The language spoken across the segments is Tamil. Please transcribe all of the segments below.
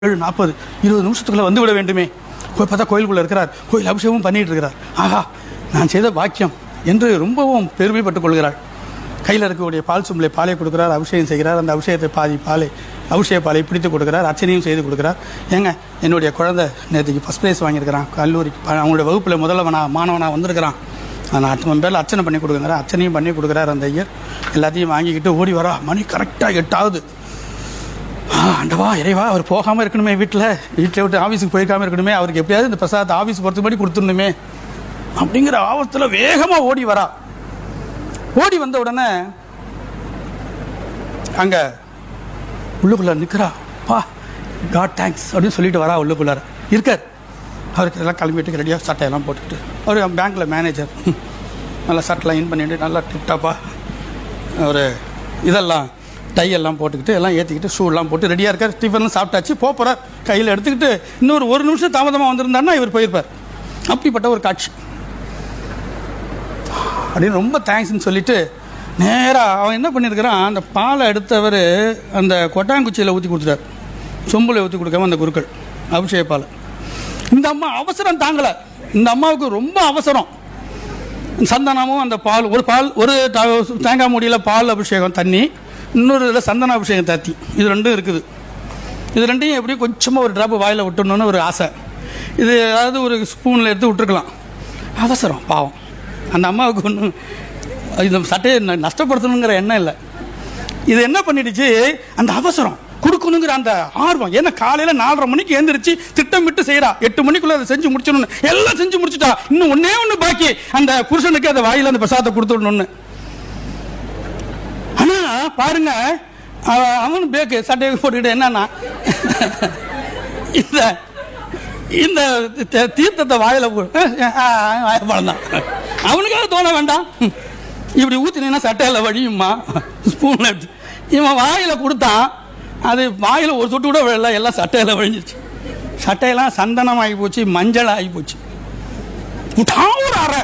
40 20 நிமிஷத்துக்குள்ள வந்து விட வேண்டுமே. போய் பார்த்தா கோயிலுக்குள்ள இருக்கிறார். கோயில் அபிஷேகமும் பண்ணிட்டு இருக்கிறார். ஆஹா, நான் செய்த பாக்கியம் என்று ரொம்பவும் பெருமைப்பட்டுக் கொள்கிறாள். கையில் இருக்கக்கூடிய பால் சும்பலை பாலை கொடுக்குறார், அபிஷேகம் செய்கிறார். அந்த அபிஷேகத்தை பாதி பாலை அபிஷேக பாலை பிடித்து கொடுக்குறார், அர்ச்சனையும் செய்து கொடுக்குறார். ஏங்க, என்னுடைய குழந்தை நேற்றுக்கு ஃபஸ்ட் ப்ரைஸ் வாங்கியிருக்கிறான், கல்லூரிக்கு அவங்களுடைய வகுப்பில் மாணவனாக வந்திருக்கிறான். நான் 8 பேரில் அர்ச்சனை பண்ணி கொடுக்குறேன். அர்ச்சனையும் பண்ணி கொடுக்குறார் அந்த ஐயர். எல்லாத்தையும் வாங்கிக்கிட்டு ஓடி வரா. மணி கரெக்டாக 8 ஆகுது. ஆண்டவா இறைவா, அவர் போகாமல் இருக்கணுமே, வீட்டில் விட்டு ஆஃபீஸுக்கு போயிருக்காமல் இருக்கணுமே, அவருக்கு எப்படியாவது இந்த பிரசாதத்தை ஆஃபீஸ் போகிறதுக்கு முன்னாடி கொடுத்துடணுமே அப்படிங்கிற ஆபத்தில் வேகமாக ஓடி வரா. ஓடி வந்த உடனே அங்கே உள்ளுக்குள்ள நிற்கிறா. பா, காட் தேங்க்ஸ் அப்படின்னு சொல்லிட்டு வரா. உள்ளுக்குள்ளார இருக்கார். அவருக்கு எல்லாம் கிளம்பிட்டு ரெடியாக சட்டையெல்லாம் போட்டுக்கிட்டு, அவர் பேங்க்கில் மேனேஜர், நல்லா சட்டைலாம் இன் பண்ணிட்டு நல்லா டிப்டாப்பாக ஒரு இதெல்லாம் டையெல்லாம் போட்டுக்கிட்டு எல்லாம் ஏற்றிக்கிட்டு ஷூலாம் போட்டு ரெடியாக இருக்கார். டிஃபன்லாம் சாப்பிட்டாச்சு, போகிறார். கையில் எடுத்துக்கிட்டு இன்னொரு 1 நிமிஷம் தாமதமாக வந்திருந்தாருன்னா இவர் போயிருப்பார். அப்படிப்பட்ட ஒரு காட்சி. அப்படின்னு ரொம்ப தேங்க்ஸ்ன்னு சொல்லிட்டு நேராக அவன் என்ன பண்ணியிருக்கிறான், அந்த பாலை எடுத்தவர் அந்த கொட்டாங்குச்சியில் ஊற்றி கொடுத்துட்டார். சொம்பில் ஊற்றி கொடுக்காம அந்த குருக்கள் அபிஷேக பாலை. இந்த அம்மா அவசரம் தாங்கலை. இந்த அம்மாவுக்கு ரொம்ப அவசரம். சந்தனமும் அந்த பால் ஒரு தேங்காய் மூடியில் பால் அபிஷேகம் தண்ணி, இன்னொரு இதில் சந்தன அபிஷேகம் தத்தி, இது ரெண்டும் இருக்குது. இது ரெண்டையும் எப்படியும் கொஞ்சமாக ஒரு ட்ராப்பு வாயில் விட்டுணுன்னு ஒரு ஆசை. இது ஏதாவது ஒரு ஸ்பூனில் எடுத்து விட்டுருக்கலாம். அவசரம் பாவம். அந்த அம்மாவுக்கு ஒன்றும் இந்த சட்டையை நஷ்டப்படுத்தணுங்கிற எண்ணம் இல்லை. இது என்ன பண்ணிடுச்சு, அந்த அவசரம் கொடுக்கணுங்கிற அந்த ஆர்வம். ஏன்னா காலையில் 4:30 மணிக்கு எழுந்திரிச்சு திட்டமிட்டு செய்கிறா. 8 மணிக்குள்ளே அதை செஞ்சு முடிச்சணும்னு எல்லாம் செஞ்சு முடிச்சுட்டா. இன்னும் ஒன்று பாக்கி, அந்த புருஷனுக்கு அந்த வாயில் அந்த பிரசாதத்தை கொடுத்து விடணும்னு. ஆனால் பாருங்க, அவனு பேக்கு சட்டையை போட்டுக்கிட்டு என்னன்னா இந்த தீர்த்தத்தை வாயில வாயப்பழந்தான். அவனுக்காக தோண வேண்டாம், இப்படி ஊற்றினா சட்டையில் வழியுமா ஸ்பூனில் எடுத்து. இவன் வாயில் கொடுத்தான், அது வாயில் ஒரு சொட்டு கூட விழல, எல்லாம் சட்டையில் வழிஞ்சிச்சு. சட்டையெல்லாம் சந்தனம் ஆகி போச்சு, மஞ்சள் ஆகி போச்சு. ஒரு அறை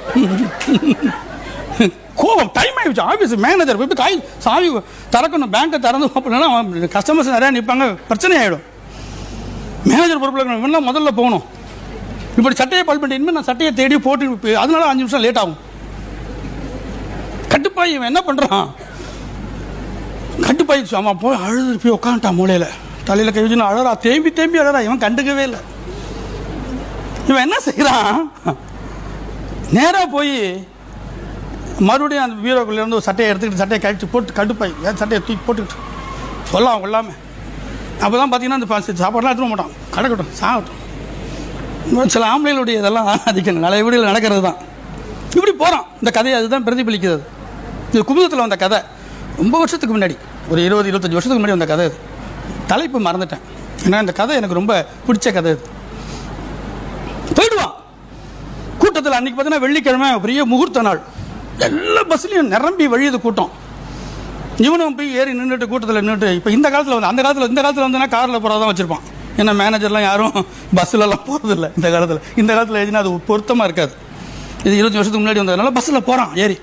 கோபம், டைம் ஆகிடுச்சு. ஆஃபீஸ் மேனேஜர் போய் சாவி திறக்கணும், பேங்கை திறந்து அப்படின்னா கஸ்டமர்ஸ் நிறையா நிற்பாங்க, பிரச்சனை ஆகிடும். மேனேஜர் பொறுப்பில் இருக்கணும், இவெல்லாம் முதல்ல போகணும். இப்படி சட்டையை பால் பண்ணிட்டு இனிமேல் நான் சட்டையை தேடி போட்டு அதனால 5 நிமிஷம் லேட் ஆகும். கட்டுப்பாய் இவன் என்ன பண்ணுறான், கட்டுப்பாயிடுச்சு. அவன் போய் அழுது போய் உட்காந்துட்டான் மூலையில், தலையில் கை வச்சுன்னு அழறா, தேம்பி அழறா. இவன் கண்டுக்கவே இல்லை. இவன் என்ன செய்கிறான், நேராக போய் மறுபடியும் அந்த பீரோக்குள்ளேருந்து ஒரு சட்டையை எடுத்துக்கிட்டு சட்டையை கழிச்சு போட்டு கடுப்பாய் சட்டையை தூக்கி போட்டுக்கிட்டு சொல்லாம் கொள்ளாமல். அப்போ தான் பார்த்தீங்கன்னா அந்த சாப்பாடுலாம் எடுத்துட மாட்டான், கிடக்கட்டும் சாகட்டும். சில ஆம்பளைகளுடைய இதெல்லாம் அதிகம் நிறைய வீடுகள் நடக்கிறது தான். இப்படி போகிறான். இந்த கதையை அதுதான் பிரதிபலிக்கிறது. இது குமுதத்தில் வந்த கதை, ரொம்ப வருஷத்துக்கு முன்னாடி, ஒரு 20-25 வருஷத்துக்கு முன்னாடி வந்த கதை. இது தலைப்பு மறந்துட்டேன், ஏன்னா இந்த கதை எனக்கு ரொம்ப பிடிச்ச கதை. இது போயிடுவான் கூட்டத்தில். அன்றைக்கி பார்த்தீங்கன்னா வெள்ளிக்கிழமை பெரிய முகூர்த்த நாள், எல்லா பஸ்லையும் நிரம்பி வழியுது கூட்டம். இவனும் போய் ஏறி நின்றுட்டு கூட்டத்தில் நின்றுட்டு, இப்போ இந்த காலத்தில் வந்து இந்த காலத்தில் வந்துன்னா காரில் போகிறதான் வச்சுருப்பான். ஏன்னா மேனேஜர்லாம் யாரும் பஸ்ஸிலலாம் போகிறதில்ல இந்த காலத்தில் எழுதினா அது பொருத்தமாக இருக்காது. இது 20 வருஷத்துக்கு முன்னாடி வந்ததுனால பஸ்ஸில் போகிறான். ஏறி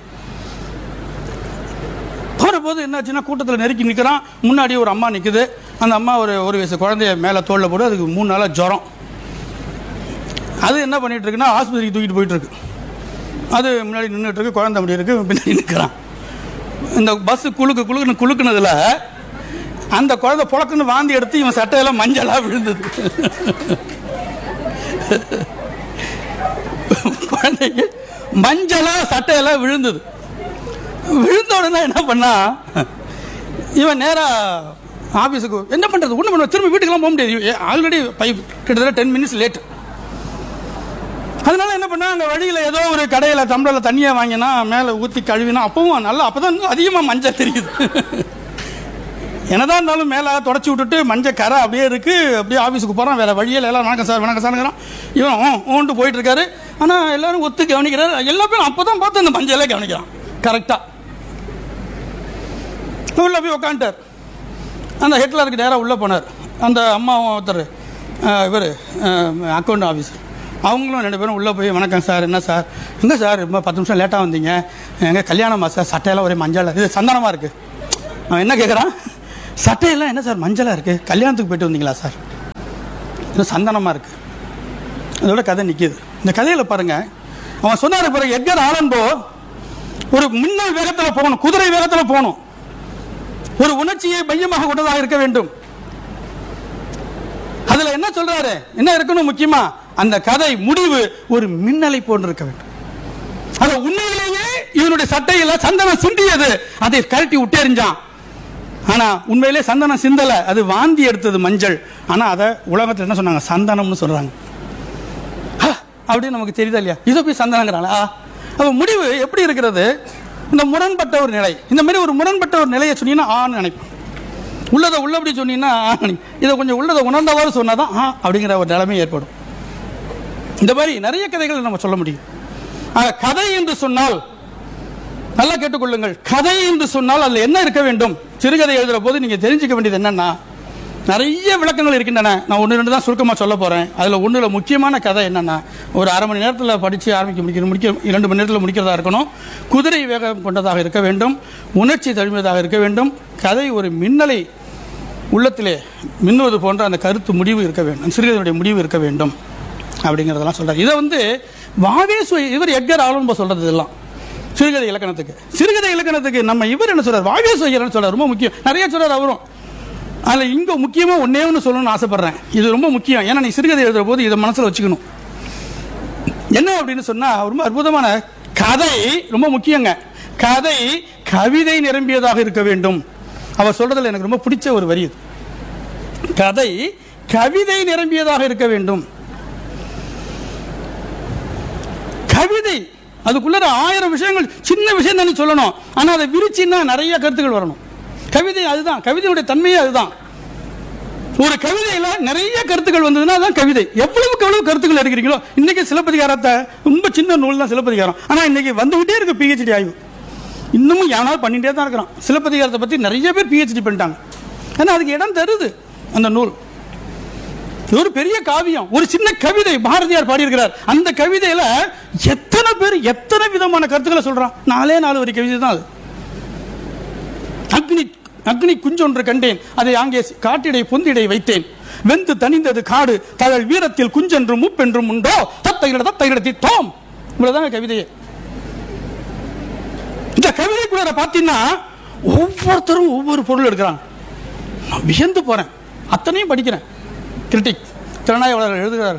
போகிற போது என்னாச்சுன்னா, கூட்டத்தில் நெருக்கி நிற்கிறான். முன்னாடி ஒரு அம்மா நிற்குது. அந்த அம்மா ஒரு வயசு குழந்தைய மேலே தோளில் போட்டு, அதுக்கு 3 நாளாக ஜுரம். அது என்ன பண்ணிகிட்டு இருக்குன்னா, ஆஸ்பத்திரிக்கு தூக்கிட்டு போயிட்டுருக்கு. அது முன்னாடி நின்றுட்டுருக்கு, குழந்தை அப்படி இருக்குது, பின்னாடி நிற்கிறான். இந்த பஸ்ஸு குலுக்குனதில் அந்த குழந்தை புழக்குன்னு வாந்தி எடுத்து இவன் சட்டையெல்லாம் மஞ்சளாக விழுந்தது. குழந்தைக்கு மஞ்சளாக சட்டையெல்லாம் விழுந்தது. விழுந்த உடனே என்ன பண்ணா, இவன் நேராக ஆஃபீஸுக்கு என்ன பண்ணுறது, ஒன்றும் பண்ண, திரும்ப வீட்டுக்கெல்லாம் போக முடியாது. ஆல்ரெடி கிட்டத்தட்ட 10 மினிட்ஸ் லேட். அதனால என்ன பண்ணா, அங்கே வழியில் ஏதோ ஒரு கடையில் டம்ளரில் தண்ணியை வாங்கினா மேலே ஊற்றி கழுவினா அப்பவும் நல்லா, அப்போ தான் அதிகமாக மஞ்சள் தெரியுது. என்னதான் இருந்தாலும் மேலே தொடச்சி விட்டுட்டு மஞ்சள் கரை அப்படியே இருக்குது. அப்படியே ஆஃபீஸுக்கு போகிறான், வேறு வழியில் எல்லாம் வணக்கம் சாருங்கிறான். இவன் ஓண்டு போயிட்டுருக்காரு. ஆனால் எல்லோரும் ஒத்து கவனிக்கிறாரு. எல்லா பேரும் அப்போ தான் பார்த்து அந்த மஞ்சளே கவனிக்கிறான் கரெக்டாக. உள்ளே போய் உட்காந்துட்டார். அந்த ஹெட்லருக்கு நேராக உள்ளே போனார். அந்த அம்மா ஒருத்தர், இவர் அக்கௌண்ட் ஆஃபீஸர், அவங்களும் 2 பேரும் உள்ளே போய் வணக்கம் சார், என்ன சார், எங்கே சார் ரொம்ப 10 நிமிஷம் லேட்டாக வந்தீங்க, எங்கள் கல்யாணமா சார், சட்டையெல்லாம் ஒரே மஞ்சள், இது சந்தனமாக இருக்குது. அவன் என்ன கேட்குறான், சட்டையெல்லாம் என்ன சார் மஞ்சளாக இருக்குது, கல்யாணத்துக்கு போயிட்டு வந்தீங்களா சார் இது சந்தனமாக இருக்குது. அதோட கதை நிற்கிது. இந்த கதையில் பாருங்கள், அவன் சொன்னார் பிறகு எட்கர் ஆலன் போ ஒரு மின்னல் வேகத்தில் போகணும், குதிரை வேகத்தில் போகணும், ஒரு உணர்ச்சியை மையமாக கொண்டதாக இருக்க வேண்டும். அதில் என்ன சொல்றாரு, என்ன இருக்கணும் முக்கியமா, அந்த கதை முடிவு ஒரு மின்னலை போன்று இருக்க வேண்டும். அது உண்மையிலேயே இவனுடைய சட்டையில சந்தனம் சிந்தியது, அதை கழட்டி விட்டெறிஞ்சான். ஆனா உண்மையிலே சந்தனம் சிந்தல, அது வாந்தி எடுத்தது மஞ்சள். ஆனா அதை உலகத்தில் என்ன சொன்னாங்க, சந்தனம்னு சொல்றாங்க. அப்படின்னு நமக்கு தெரியுதா இல்லையா? இதை போய் சந்தனங்கிறாங்களா? அப்ப முடிவு எப்படி இருக்கிறது? இந்த முரண்பட்ட ஒரு நிலை. இந்த மாதிரி ஒரு முரண்பட்ட ஒரு நிலையை சொன்னீங்கன்னா ஆன்னு நினைப்போம். உள்ளதை உள்ளபடி சொன்னீங்கன்னா இதை கொஞ்சம் உள்ளதை உணர்ந்தவாறு சொன்னாதான் அப்படிங்கிற ஒரு நிலைமை ஏற்படும். இந்த மாதிரி நிறைய கதைகள் நம்ம சொல்ல முடியும். கதை என்று சொன்னால் நல்லா கேட்டுக்கொள்ளுங்கள், கதை என்று சொன்னால் அதில் என்ன இருக்க வேண்டும்? சிறுகதை எழுதுற போது நீங்க தெரிஞ்சுக்க வேண்டியது என்னன்னா, நிறைய விளக்கங்கள் இருக்கின்றன. நான் ஒன்று ரெண்டு தான் சுருக்கமாக சொல்ல போறேன். அதில் ஒன்றுல முக்கியமான கதை என்னன்னா, ஒரு அரை மணி நேரத்தில் படித்து முடிக்க 2 மணி நேரத்தில் முடிக்கிறதா இருக்கணும். குதிரை வேகம் கொண்டதாக இருக்க வேண்டும், உணர்ச்சி தழுவியதாக இருக்க வேண்டும். கதை ஒரு மின்னலை உள்ளத்திலே மின்னுவது போன்ற அந்த கருத்து முடிவு இருக்க வேண்டும், சிறுகதையுடைய முடிவு இருக்க வேண்டும் அப்படிங்கிறதெல்லாம் சொல்றாரு. இதை வாவேசு இவர் எட்கர் ஆலன் போ சொல்றது இதெல்லாம் சிறுகதை இலக்கணத்துக்கு. சிறுகதை இலக்கணத்துக்கு நம்ம இவர் என்ன சொல்றாரு, வாவேசு ஐயர் சொல்றாரு. ரொம்ப முக்கியம், நிறைய சொல்றாரு அவரும். அதில் இங்கே முக்கியமாக ஒன்னே ஒன்று சொல்லணும்னு ஆசைப்படுறேன். இது ரொம்ப முக்கியம். ஏன்னா நீ சிறுகதை எழுதுற போது இதை மனசில் வச்சுக்கணும். என்ன அப்படின்னு சொன்னால், ரொம்ப அற்புதமான கதை, ரொம்ப முக்கியங்க. கதை கவிதை நிரம்பியதாக இருக்க வேண்டும். அவர் சொல்றதுல எனக்கு ரொம்ப பிடிச்ச ஒரு வரி. கதை கவிதை நிரம்பியதாக இருக்க வேண்டும். கவிதை அதுக்குள்ள 1000 விஷயங்கள், சின்ன விஷயம் தானே சொல்லணும். ஆனால் அதை விரிச்சின்னா நிறைய கருத்துக்கள் வரணும். கவிதை அதுதான், கவிதையுடைய தன்மையே அதுதான். ஒரு கவிதையில நிறைய கருத்துக்கள் வந்ததுன்னா அதான் கவிதை. எவ்வளவுக்கு எவ்வளவு கருத்துக்கள் எடுக்கிறீங்களோ. இன்னைக்கு சிலப்பதிகாரத்தை ரொம்ப சின்ன நூல் தான் சிலப்பதிகாரம். ஆனா இன்னைக்கு வந்துகிட்டே இருக்கு PhD ஆய்வு. இன்னமும் யாராவது பண்ணிட்டே தான் இருக்கிறான். சிலப்பதிகாரத்தை பத்தி நிறைய பேர் PhD பண்ணிட்டாங்க. ஏன்னா அதுக்கு இடம் தருது அந்த நூல். ஒரு பெரிய காவியம், ஒரு சின்ன கவிதை பாரதியார் பாடியிருக்கிறார். அந்த கவிதையில எத்தனை பேர் எத்தனை விதமான கருத்துக்களை சொல்றான். 4 வரி கவிதை தான் அது. அக்னி அக்னி குஞ்சொன்று கண்டேன், அதை அங்கே காட்டிடை பொந்திடை வைத்தேன், வெந்து தனிந்தது காடு, தகழ் வீரத்தில் குஞ்சென்றும் மூப்பென்றும் உண்டோ, தத்தையிடத்தி தோம். இவ்வளவுதாங்க கவிதையே. இந்த கவிதைக்குள்ள பார்த்தீங்கன்னா ஒவ்வொருத்தரும் ஒவ்வொரு பொருள் எடுக்கிறாங்க. நான் வியந்து போறேன், அத்தனையும் படிக்கிறேன். கிரிட்டிக் திறனாய்வாளர் எழுதுகிறார்.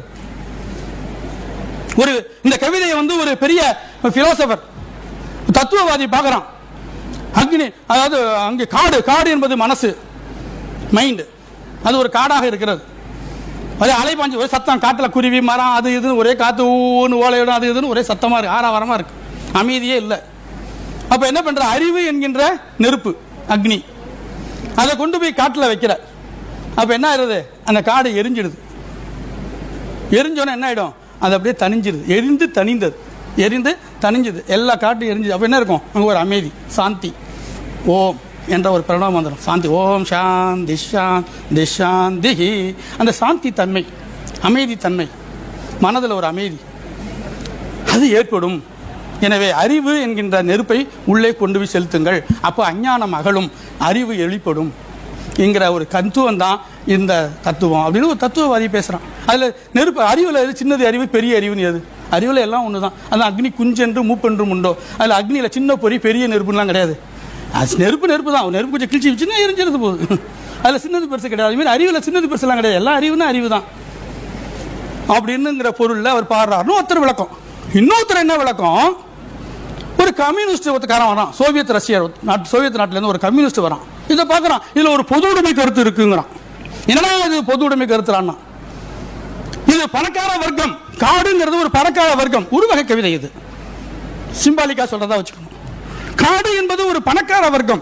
இந்த கவிதையை ஒரு பெரிய பிலோசபர் தத்துவவாதி பார்க்கிறான். அக்னி, அதாவது அங்கே காடு, காடு என்பது மனசு, மைண்ட். அது ஒரு காடாக இருக்கிறது. அது அலைபாஞ்சு ஒரே சத்தம், காட்டில் குருவி மரம் அது இதுன்னு ஒரே காத்து ஊன்னு ஓலையிடும், அது இதுன்னு ஒரே சத்தமா இருக்கு, ஆறாவரமா இருக்கு, அமைதியே இல்லை. அப்ப என்ன பண்ற, அறிவு என்கின்ற நெருப்பு அக்னி, அதை கொண்டு போய் காட்டில் வைக்கிற. அப்ப என்ன ஆயிடுது, அந்த காடு எரிஞ்சிடுது. எரிஞ்சோன்னா என்ன ஆயிடும், அது அப்படியே தனிஞ்சிருது. எரிந்து தனிந்தது, எரிந்து தனிஞ்சது, எல்லா காட்டும் எரிஞ்சது. அப்போ என்ன இருக்கும், அங்கே ஒரு அமைதி, சாந்தி. ஓம் என்ற ஒரு பிரணவம் வந்துடும், சாந்தி. ஓம் சாந்தி சாந்தி சாந்தி. அந்த சாந்தி தன்மை, அமைதி தன்மை, மனதில் ஒரு அமைதி அது ஏற்படும். எனவே அறிவு என்கின்ற நெருப்பை உள்ளே கொண்டு போய் செலுத்துங்கள். அப்போ அஞ்ஞானம் அகலும், அறிவு வெளிப்படும் என்கிற ஒரு தத்துவம் தான் இந்த தத்துவம் அப்படின்னு ஒரு தத்துவவாதி பேசுகிறான். அதில் நெருப்பு, அறிவில் சின்னது அறிவு, பெரிய அறிவுன்னு எது? அறிவில் எல்லாம் ஒன்று தான். அது அக்னி குஞ்சென்று மூப்பென்றும் உண்டோ. அதில் அக்னியில் சின்ன பொறி பெரிய நெருப்புலாம் கிடையாது. அது நெருப்பு நெருப்பு தான். நெருப்பு கொஞ்சம் கிழிச்சி வச்சுன்னா எரிஞ்சிருது போகுது. அதில் சின்னது பெருசு கிடையாது. அதுமாதிரி அறிவில் சின்னது பெருசுலாம் கிடையாது. எல்லாம் அறிவுனா அறிவு தான் அப்படின்னுங்கிற பொருளில் அவர் பாடுறாருன்னு ஒருத்தர் விளக்கம். இன்னொருத்தர் என்ன விளக்கம், ஒரு கம்யூனிஸ்ட் ஒருத்தக்காரன் வரான், சோவியத் ரஷ்யா நாட்டு, சோவியத் நாட்டிலேருந்து ஒரு கம்யூனிஸ்ட் வரான். இதை பார்க்குறான், இதில் ஒரு பொது உடைமை கருத்து இருக்குங்கிறான். என்னன்னா இது பொது உடைமை கருத்துறான்னா, இது பணக்கார வர்க்கம், காடுங்கிறது ஒரு பணக்கார வர்க்கம். ஒரு வகை கவிதை இது, சிம்பாலிக்கா சொல்றதா வச்சுக்கணும். காடு என்பது ஒரு பணக்கார வர்க்கம்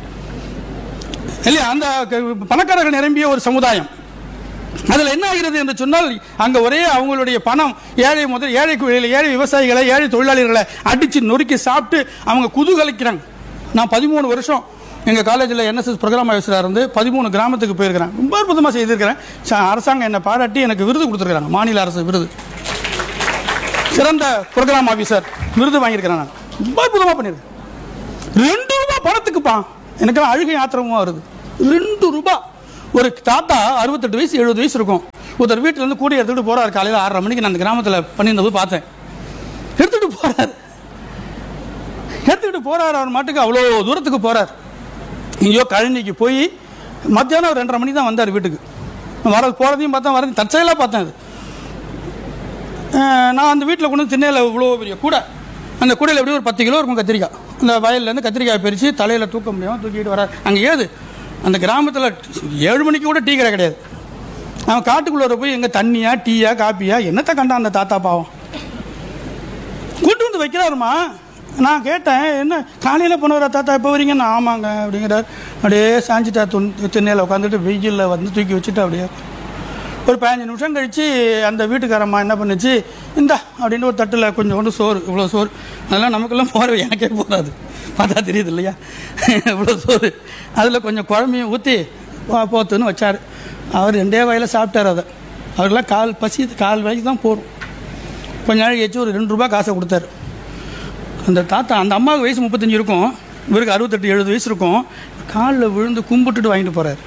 இல்லையா, அந்த பணக்காரர்கள் நிரம்பிய ஒரு சமுதாயம். அதில் என்ன ஆகிறது என்று சொன்னால், அங்கே ஒரே அவங்களுடைய பணம், ஏழை முதல் ஏழை விவசாயிகளை, ஏழை தொழிலாளர்களை அடித்து நொறுக்கி சாப்பிட்டு அவங்க குதூகலிக்கிறாங்க. நான் 13 வருஷம் எங்கள் காலேஜில் NSS ப்ரோக்ராம் ஆஃபீஸராக இருந்து 13 கிராமத்துக்கு போயிருக்கிறேன். ரொம்ப அற்புதமாக செய்திருக்கிறேன். அரசாங்கம் என்னை பாராட்டி எனக்கு விருது கொடுத்துருக்காங்க, மாநில அரசு விருது, சிறந்த ப்ரோக்ராம் ஆஃபீஸர் விருது வாங்கியிருக்கிறேன். நான் ரொம்ப அற்புதமாக பண்ணியிருக்கேன். 2 ரூபாய் பணத்துக்குப்பா, எனக்கெல்லாம் அழுகை ஆத்திரமாக வருது. 2 ரூபாய். ஒரு தாத்தா 68 வயசு 70 வயசு இருக்கும், ஒருத்தர் வீட்டிலேருந்து கூடி எடுத்துகிட்டு போகிறார். காலையில் 6:30 மணிக்கு நான் அந்த கிராமத்தில் பண்ணியிருந்தபோது பார்த்தேன். எடுத்துகிட்டு போகிறார். அவர் மாட்டுக்கு அவ்வளோ தூரத்துக்கு போகிறார். இங்கேயோ கழனிக்கு போய் மத்தியானம் 2:30 மணிக்கு தான் வந்தார் வீட்டுக்கு. போகிறதையும் பார்த்தேன், வரதையும் தற்செயலாக பார்த்தேன். அது நான் அந்த வீட்டில் கொண்டு திண்ணையில் இவ்வளோ பெரிய கூடை, அந்த கூடையில் எப்படியும் ஒரு 10 கிலோ இருக்கும் கத்திரிக்காய். அந்த வயல்லேருந்து கத்திரிக்காய் பறித்து தலையில் தூக்க முடியாமல் தூக்கிட்டு வரார். அங்கே ஏது அந்த கிராமத்தில் 7 மணிக்கு கூட டீ கடை கிடையாது. அவன் காட்டுக்குள்ளே போய் எங்கே தண்ணியா டீயா காப்பியா என்னத்தை கண்டான் அந்த தாத்தா பாவம். கூட்டு வந்து வைக்கிறாருமா. நான் கேட்டேன், என்ன காலையில் போனவரா தாத்தா எப்போ வரீங்கன்னு? ஆமாங்க அப்படிங்கிறார். அப்படியே சாஞ்சிட்டா திண்ணையில் உட்காந்துட்டு வெயிலில் வந்து தூக்கி வச்சுட்டு அப்படியே ஒரு 15 நிமிஷம் கழித்து அந்த வீட்டுக்காரம்மா என்ன பண்ணுச்சு, இந்தா அப்படின்னு ஒரு தட்டில் கொஞ்சம் சோறு, இவ்வளோ சோறு. அதெல்லாம் நமக்கெல்லாம் போகிற எனக்கே போகாது, பார்த்தா தெரியுது இல்லையா, இவ்வளோ சோறு. அதில் கொஞ்சம் குழம்பையும் ஊற்றி போத்துன்னு வச்சார். அவர் 2 வாயில் சாப்பிட்டார். அதை அவருக்கெல்லாம் கால் வரைக்கும் தான் போடும். கொஞ்ச நாளைக்கு வச்சு ஒரு 2 ரூபா காசை கொடுத்தாரு. அந்த தாத்தா, அந்த அம்மாவுக்கு வயசு 35 இருக்கும், இவருக்கு 68-70 வயசு இருக்கும். காலில் விழுந்து கும்பிட்டுட்டு வாங்கிட்டு போகிறார்.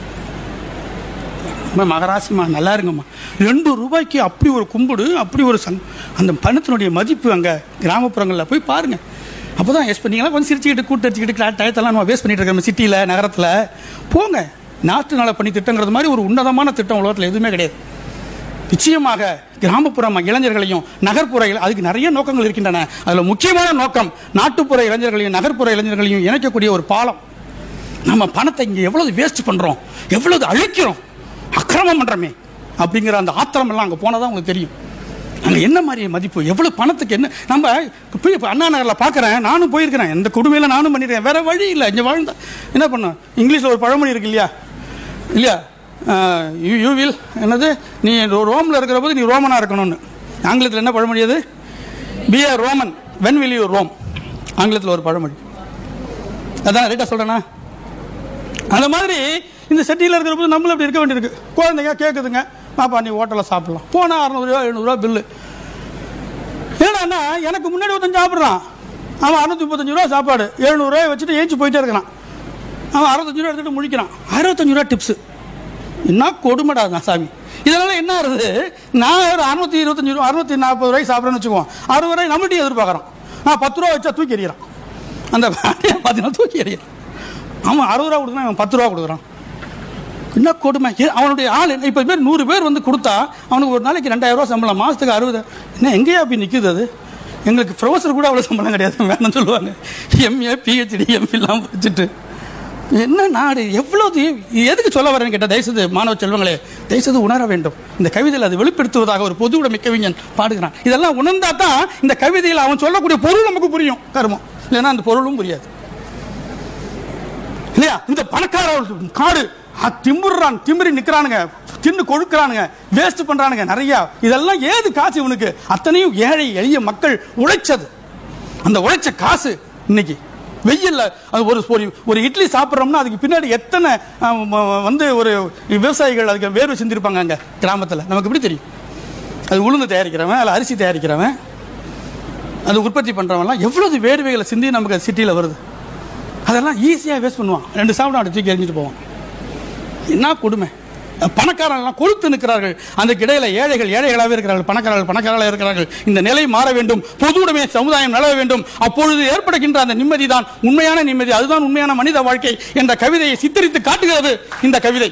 மகராசிம்மா நல்லா இருங்கம்மா. 2 ரூபாய்க்கு அப்படி ஒரு கும்பிடு, அப்படி ஒரு அந்த பணத்தினுடைய மதிப்பு அங்கே கிராமப்புறங்களில் போய் பாருங்கள். அப்போ தான் எஸ் பண்ணிங்களா கொஞ்சம் சிரிச்சுக்கிட்டு கூட்டு அடிச்சுக்கிட்டு டயத்தெல்லாம் நம்ம வேஸ்ட் பண்ணிட்டு இருக்கோம் சிட்டியில் நகரத்தில். போங்க, நாட்டு நல பணி திட்டங்கிறது மாதிரி ஒரு உன்னதமான திட்டம் உலகத்தில் எதுவுமே கிடையாது. நிச்சயமாக கிராமப்புற இளைஞர்களையும் நகர்ப்புற அதுக்கு நிறைய நோக்கங்கள் இருக்கின்றன. அதில் முக்கியமான நோக்கம் நாட்டுப்புற இளைஞர்களையும் நகர்ப்புற இளைஞர்களையும் இணைக்கக்கூடிய ஒரு பாலம். நம்ம பணத்தை இங்கே எவ்வளவு வேஸ்ட் பண்ணுறோம், எவ்வளவு அழிக்கிறோம், அக்கிரமம் பண்ணுறோமே அப்படிங்கிற அந்த ஆத்திரம் எல்லாம் அங்கே போனால் தான் உங்களுக்கு தெரியும். அங்கே என்ன மாதிரி மதிப்பு, எவ்வளோ பணத்துக்கு என்ன. நம்ம போய் இப்போ அண்ணா நகரில் பார்க்குறேன், நானும் போயிருக்கிறேன், இந்த கொடுமையில் நானும் பண்ணியிருக்கேன். வேறு வழி இல்லை, இங்கே வாழ்ந்தா என்ன பண்ண. இங்கிலீஷில் ஒரு பழமொழி இருக்கு இல்லையா, யூ வில் என்னது, நீ ரோமில் இருக்கிற போது நீ ரோமனாக இருக்கணும்னு. ஆங்கிலத்தில் என்ன பழமொழி அது? B A Roman when will you Rome. ஆங்கிலத்தில் ஒரு பழமொழி. அதான் ரைட்டாக சொல்கிறேன்னா. அந்த மாதிரி இந்த சிட்டியில் இருக்கிற போது நம்மளும் அப்படி இருக்க வேண்டியிருக்கு. குழந்தைங்க கேட்குதுங்க, பாப்பா நீ ஹோட்டலில் சாப்பிடலாம், போனால் 600 ரூபா 700 ரூபா பில்லு. ஏன்னா எனக்கு முன்னாடி ஒருத்தன் சாப்பிட்றான், அவன் 635 ரூபா சாப்பாடு, 700 ரூபாய் வச்சுட்டு ஏஞ்சி போயிட்டே இருக்கிறான். அவன் 65 ரூபா எடுத்துகிட்டு முடிக்கிறான், 65 ரூபா டிப்ஸு. என்ன கொடுமைடா சாமி. இதனால் என்ன ஆகுது, நான் ஒரு 625 ரூபா 640 ரூபாய்க்கு சாப்பிட்றேன்னு வச்சுக்குவோம், 60 ரூபாய் நம்மகிட்டையும் எதிர்பார்க்குறான். 10 ரூபா வச்சா தூக்கி எறிகிறான். அந்த பார்த்தீங்கன்னா தூக்கி எறிகிறான். அவன் 60 ரூபா கொடுக்குறான், அவன் 10 ரூபா கொடுக்குறான். என்ன கொடுமை. அவனுடைய ஆள் இப்போ 100 பேர் வந்து கொடுத்தா அவனுக்கு ஒரு நாளைக்கு 2000 ரூபா சம்பளம், மாதத்துக்கு 60. என்ன எங்கேயா அப்படி நிற்குது அது? எங்களுக்கு ப்ரொஃபஸர் கூட அவ்வளோ சம்பளம் கிடையாது, வேணும்னு சொல்லுவாங்க. எம்ஏ PhD MPhilலாம் வச்சுட்டு என்ன நாடு எவ்வளவு. எதுக்கு சொல்ல வரேன்னு கேட்டால், தயவுசெய்து மாணவ செல்வங்களே, தயவுசெய்து உணர வேண்டும். இந்த கவிதையில் அது வெளிப்படுத்துவதாக ஒரு பொது உடைமை கவிஞன் பாடுகிறான். இதெல்லாம் உணர்ந்தா தான் இந்த கவிதையில் அவன் சொல்லக்கூடிய பொருள் நமக்கு புரியும். கருமம் இல்லைன்னா அந்த பொருளும் புரியாது இல்லையா. இந்த பணக்கார காடு திமிரி நிற்கிறானுங்க, தின்னு கொழுக்கிறானுங்க, வேஸ்ட் பண்றானுங்க நிறைய. இதெல்லாம் ஏது காசு இவனுக்கு? அத்தனையும் ஏழை எளிய மக்கள் உழைச்சது. அந்த உழைச்ச காசு இன்னைக்கு வெயில்ல ஒரு இட்லி சாப்பிட்றோம்னா அதுக்கு பின்னாடி எத்தனை வந்து ஒரு விவசாயிகள் அதுக்கு வேர்வை சிந்திருப்பாங்க அங்கே கிராமத்தில். நமக்கு எப்படி தெரியும்? அது உளுந்து தயாரிக்கிறவன், அதில் அரிசி தயாரிக்கிறவன், அது உற்பத்தி பண்ணுறவன்லாம் எவ்வளவு வேர்வைகளை சிந்தி நமக்கு சிட்டியில் வருது. அதெல்லாம் ஈஸியாக வேஸ்ட் பண்ணுவான். 2 சாப்பிடும் அப்படி தூக்கி எரிஞ்சிட்டு போவான். என்ன கொடுமை. பணக்காரர்கள்லாம் கொழுத்து நிற்கிறார்கள், அந்த இடையில ஏழைகளாகவே இருக்கிறார்கள், பணக்காரர்களாக இருக்கிறார்கள். இந்த நிலை மாற வேண்டும், பொது உடைமை சமுதாயம் நலவ வேண்டும். அப்பொழுது ஏற்படுகின்ற அந்த நிம்மதி தான் உண்மையான நிம்மதி, அதுதான் உண்மையான மனித வாழ்க்கை என்ற கவிதையை சித்தரித்து காட்டுகிறது இந்த கவிதை.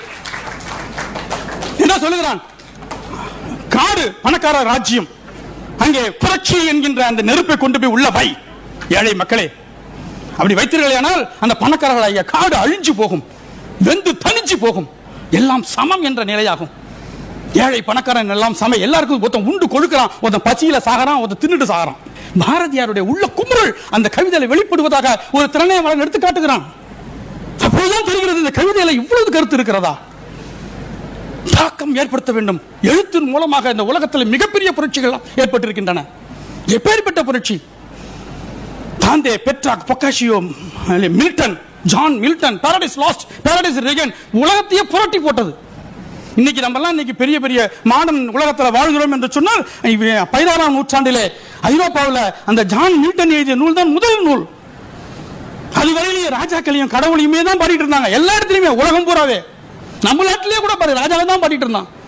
என்ன சொல்லுகிறான்? காடு பணக்கார ராஜ்யம், அங்கே புரட்சி என்கின்ற அந்த நெருப்பை கொண்டு போய் உள்ள வை ஏழை மக்களே. அப்படி வைத்தீர்களானால் அந்த பணக்காரர்களாகிய காடு அழிஞ்சு போகும், வெந்து தனிச்சு போகும், எல்லாம் சமம் என்ற நிலையாகும். ஏழை பணக்காரன் எல்லாம் சம, எல்லாருக்கும் ஒருத்தன் உண்டு கொழுக்கிறான், ஒருத்தன் பசியில சாகறான், ஒருத்தன் தின்னுட்டு சாகறான். பாரதியாருடைய உள்ள குமுறல் அந்த கவிதையில வெளிப்படுவதாக ஒரு திறனையாளன் எடுத்து காட்டுகிறான். அப்போதுதான் தெரிகிறது இந்த கவிதையில இவ்வளவு கருத்து இருக்கிறதா. தாக்கம் ஏற்படுத்த வேண்டும். எழுத்தின் மூலமாக இந்த உலகத்தில் மிகப்பெரிய புரட்சிகள் ஏற்பட்டிருக்கின்றன. எப்பேற்பட்ட புரட்சி! Dante, Petrarch, பொக்காஷியோ, Milton, John Milton, Paradise last, Paradise ரிகன் உலகத்தையே புரட்டி போட்டது. இன்னைக்கு நம்ம எல்லாம் இன்னைக்கு பெரிய பெரிய மாடர்ன் உலகத்தில் வாழ்கிறோம் என்று சொன்னால் 16ஆம் நூற்றாண்டிலே ஐரோப்பாவில் அந்த ஜான் மில்டன் எழுதிய நூல் தான் முதல் நூல். அதுவரையிலேயே ராஜாக்களையும் கடவுளையுமே தான் பாடிட்டு இருந்தாங்க எல்லா இடத்துலையுமே, உலகம் பூராவே. நம்ம நாட்டிலேயே கூட பாரு ராஜாவை தான் பாடிட்டு இருந்தான்.